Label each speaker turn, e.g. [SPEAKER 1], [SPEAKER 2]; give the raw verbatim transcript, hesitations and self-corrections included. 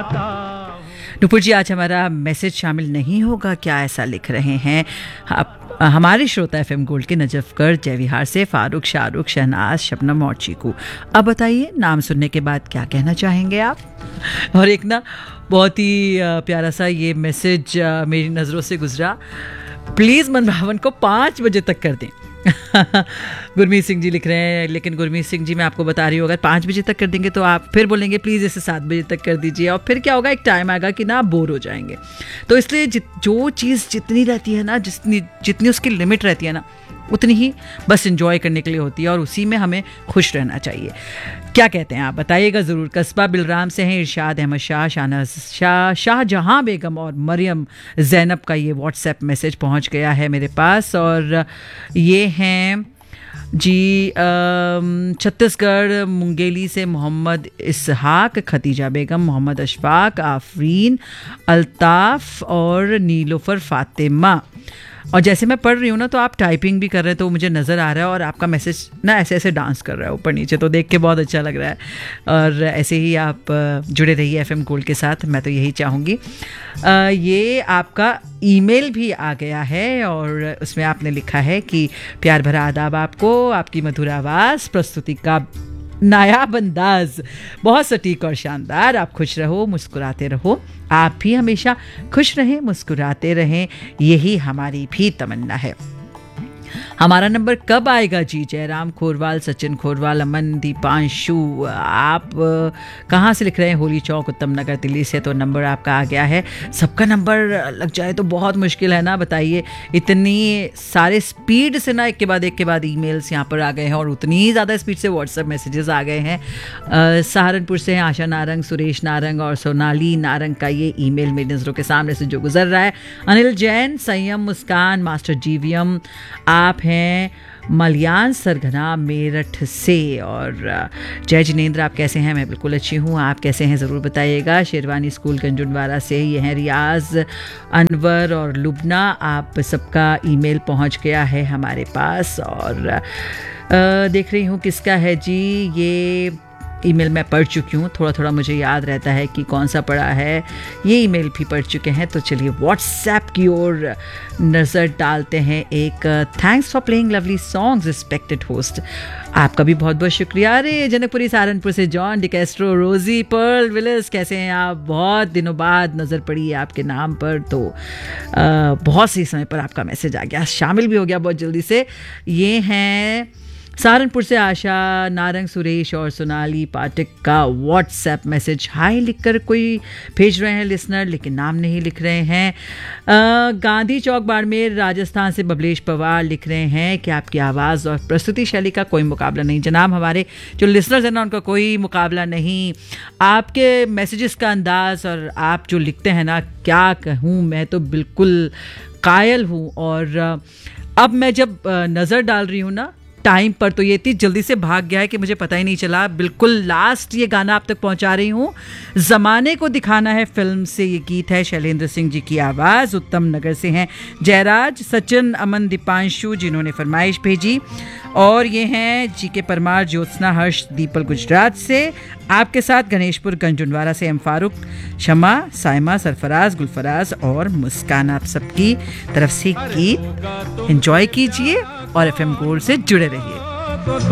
[SPEAKER 1] नुपुर जी, आज हमारा मैसेज शामिल नहीं होगा क्या, ऐसा लिख रहे हैं आप हमारे श्रोता एफएम गोल्ड के नजफगढ़ जय विहार से फारूक, शाहरुख, शहनाज, शबनम और चीकू। अब बताइए, नाम सुनने के बाद क्या कहना चाहेंगे आप? और एक ना बहुत ही प्यारा सा ये मैसेज मेरी नज़रों से गुजरा, प्लीज़ मनभावन को पाँच बजे तक कर दें। गुरमीत सिंह जी लिख रहे हैं, लेकिन गुरमीत सिंह जी मैं आपको बता रही हूँ, अगर पाँच बजे तक कर देंगे तो आप फिर बोलेंगे प्लीज़ इसे सात बजे तक कर दीजिए, और फिर क्या होगा, एक टाइम आएगा कि ना आप बोर हो जाएंगे। तो इसलिए जो चीज़ जितनी रहती है ना, जितनी जितनी उसकी लिमिट रहती है ना, उतनी ही बस एंजॉय करने के लिए होती है, और उसी में हमें खुश रहना चाहिए। क्या कहते हैं आप, बताइएगा ज़रूर। कस्बा बिलराम से हैं इरशाद अहमद शाह, शाहनवाज शाह, शाहजहां बेगम और मरियम जैनब का ये व्हाट्सएप मैसेज पहुंच गया है मेरे पास। और ये हैं जी छत्तीसगढ़ मुंगेली से मोहम्मद इसहाक, खतीजा बेगम, मोहम्मद अशफाक, आफरीन, अल्ताफ़ और नीलोफर फातिमा। और जैसे मैं पढ़ रही हूँ ना, तो आप टाइपिंग भी कर रहे हैं, तो मुझे नज़र आ रहा है, और आपका मैसेज ना ऐसे ऐसे डांस कर रहा है ऊपर नीचे, तो देख के बहुत अच्छा लग रहा है। और ऐसे ही आप जुड़े रहिए एफएम गोल्ड के साथ, मैं तो यही चाहूँगी। ये आपका ईमेल भी आ गया है, और उसमें आपने लिखा है कि प्यार भरा आदाब आपको, आपकी मधुर आवाज़, प्रस्तुति का नायाब अंदाज बहुत सटीक और शानदार। आप खुश रहो, मुस्कुराते रहो, आप भी हमेशा खुश रहें, मुस्कुराते रहें, यही हमारी भी तमन्ना है। हमारा नंबर कब आएगा जी? जयराम खोरवाल, सचिन खोरवाल, अमन, दीपांशु, आप कहाँ से लिख रहे हैं? होली चौक, उत्तम नगर, दिल्ली से। तो नंबर आपका आ गया है। सबका नंबर लग जाए तो बहुत मुश्किल है ना, बताइए। इतनी सारे स्पीड से ना एक के बाद एक के बाद ईमेल्स यहाँ पर आ गए हैं, और उतनी ही ज़्यादा स्पीड से व्हाट्सएप मैसेजेस आ गए हैं। सहारनपुर से हैं आशा नारंग, सुरेश नारंग और सोनाली नारंग का ये ईमेल मेरी नज़रों के सामने से जो गुजर रहा है। अनिल जैन, संयम, मुस्कान, मास्टर जीवीएम, आप हैं मलयान सरगना मेरठ से। और जय जिनेंद्र, आप कैसे हैं? मैं बिल्कुल अच्छी हूँ, आप कैसे हैं ज़रूर बताइएगा। शेरवानी स्कूल गंजुनवारा से ये हैं रियाज, अनवर और लुबना, आप सबका ईमेल पहुँच गया है हमारे पास। और आ, देख रही हूँ किसका है जी। ये ईमेल मैं पढ़ चुकी हूँ, थोड़ा थोड़ा मुझे याद रहता है कि कौन सा पढ़ा है। ये ईमेल भी पढ़ चुके हैं। तो चलिए व्हाट्सएप की ओर नज़र डालते हैं। एक thanks for playing lovely songs respected host, आपका भी बहुत बहुत शुक्रिया। अरे जनकपुरी सहारनपुर से जॉन डिकेस्ट्रो, रोजी, पर्ल विलिस, कैसे हैं आप? बहुत दिनों बाद नज़र पड़ी है आपके नाम पर, तो आ, बहुत सही समय पर आपका मैसेज आ गया, शामिल भी हो गया बहुत जल्दी से। ये हैं सहारनपुर से आशा नारंग, सुरेश और सोनाली पाठक का व्हाट्सएप मैसेज। हाय लिखकर कोई भेज रहे हैं लिसनर, लेकिन नाम नहीं लिख रहे हैं। आ, गांधी चौक बाड़मेर राजस्थान से बबलेश पवार लिख रहे हैं कि आपकी आवाज़ और प्रस्तुति शैली का कोई मुकाबला नहीं। जनाब, हमारे जो लिसनर्स हैं ना, उनका कोई मुकाबला नहीं। आपके मैसेजेस का अंदाज़ और आप जो लिखते हैं ना, क्या कहूँ, मैं तो बिल्कुल कायल हूँ। और अब मैं जब नज़र डाल रही हूँ ना टाइम पर, तो ये इतनी जल्दी से भाग गया है कि मुझे पता ही नहीं चला। बिल्कुल लास्ट ये गाना आप तक पहुंचा रही हूँ। ज़माने को दिखाना है फिल्म से ये गीत है, शैलेंद्र सिंह जी की आवाज़। उत्तम नगर से हैं जयराज, सचिन, अमन, दीपांशु जिन्होंने फरमाइश भेजी। और ये हैं जी के परमार, ज्योत्सना, हर्ष, दीपल गुजरात से। आपके साथ गणेशपुर गंजुनवारा से एम फारूक, शमा, साइमा, सरफराज, गुलफराज और मुस्कान। आप सबकी तरफ से गीत एंजॉय कीजिए और एफएम गोल्ड से जुड़े रहिए।